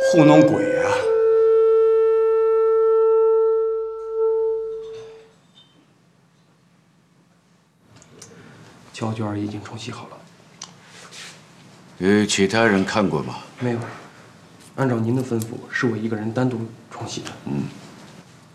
糊弄鬼啊！ 胶卷已经冲洗好了。 其他人看过吗？ 没有，按照您的吩咐，是我一个人单独冲洗的。 嗯。